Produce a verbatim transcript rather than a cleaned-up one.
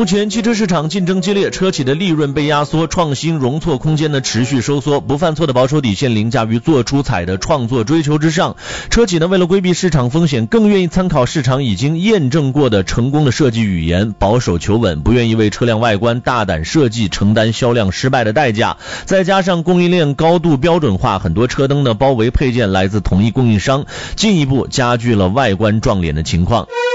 目前汽车市场竞争激烈，车企的利润被压缩，创新容错空间的持续收缩，不犯错的保守底线凌驾于做出彩的创作追求之上。车企呢，为了规避市场风险，更愿意参考市场已经验证过的成功的设计语言，保守求稳，不愿意为车辆外观大胆设计承担销量失败的代价。再加上供应链高度标准化，很多车灯的包围配件来自同一供应商，进一步加剧了外观撞脸的情况。